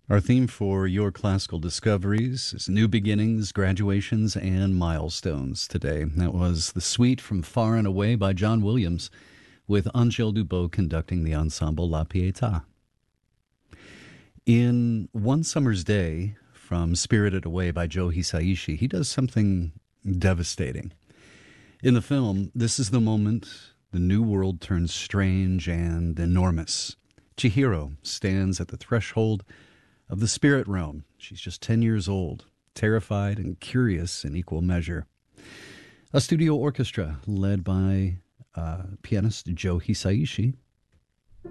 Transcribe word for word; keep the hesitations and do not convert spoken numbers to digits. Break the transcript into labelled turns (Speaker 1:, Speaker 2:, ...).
Speaker 1: Our theme for your classical discoveries is new beginnings, graduations, and milestones today. That was The Suite from Far and Away by John Williams, with Angèle Dubot conducting the ensemble La Pietà. In One Summer's Day from Spirited Away by Joe Hisaishi, he does something devastating. In the film, this is the moment the new world turns strange and enormous. Chihiro stands at the threshold of the spirit realm. She's just ten years old, terrified and curious in equal measure. A studio orchestra led by uh, pianist Joe Hisaishi